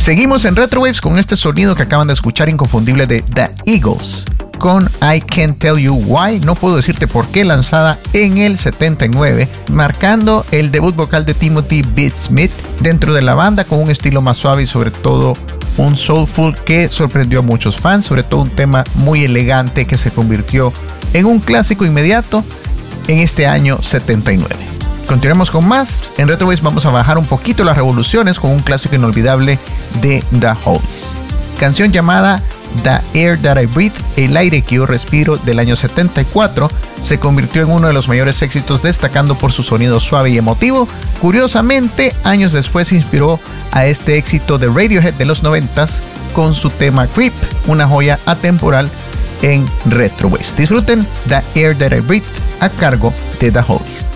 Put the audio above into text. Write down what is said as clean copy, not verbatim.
Seguimos en Retrowaves con este sonido que acaban de escuchar inconfundible de The Eagles, con I Can't Tell You Why, no puedo decirte por qué, lanzada en el 79, marcando el debut vocal de Timothy B. Smith dentro de la banda, con un estilo más suave y sobre todo un soulful que sorprendió a muchos fans, sobre todo un tema muy elegante que se convirtió en un clásico inmediato en este año 79. Continuemos con más. En Retrowaves vamos a bajar un poquito las revoluciones con un clásico inolvidable de The Hollies. Canción llamada The Air That I Breathe, el aire que yo respiro, del año 74, se convirtió en uno de los mayores éxitos, destacando por su sonido suave y emotivo. Curiosamente, años después se inspiró a este éxito de Radiohead de los 90s con su tema Creep, una joya atemporal en Retrowaves. Disfruten The Air That I Breathe a cargo de The Hollies.